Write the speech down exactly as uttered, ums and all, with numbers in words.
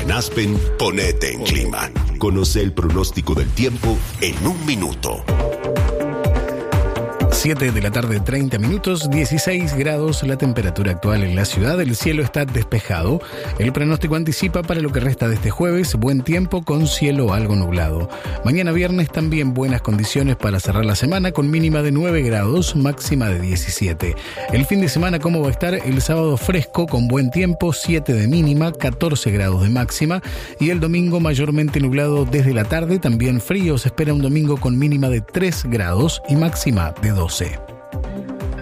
En Aspen, ponete en clima. Conoce el pronóstico del tiempo en un minuto. siete de la tarde, treinta minutos, dieciséis grados la temperatura actual en la ciudad. El cielo está despejado. El pronóstico anticipa para lo que resta de este jueves buen tiempo con cielo algo nublado. Mañana viernes también buenas condiciones para cerrar la semana con mínima de nueve grados, máxima de diecisiete. El fin de semana, ¿cómo va a estar? El sábado fresco con buen tiempo, siete de mínima, catorce grados de máxima. Y el domingo mayormente nublado desde la tarde, también frío. Se espera un domingo con mínima de tres grados y máxima de doce.